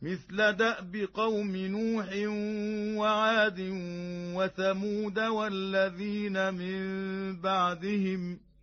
مثل دأب قوم نوح وعاد وثمود والذين من بعدهم